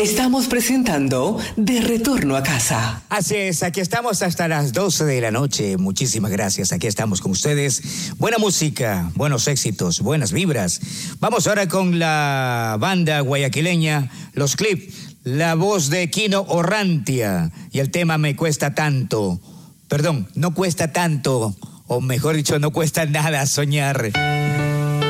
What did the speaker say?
Estamos presentando De Retorno a Casa. Así es, aquí estamos hasta las 12 de la noche. Muchísimas gracias, aquí estamos con ustedes. Buena música, buenos éxitos, buenas vibras. Vamos ahora con la banda guayaquileña, Los Clip, la voz de Kino Orrantia y el tema Me Cuesta Tanto. Perdón, no cuesta tanto, o mejor dicho, no cuesta nada soñar.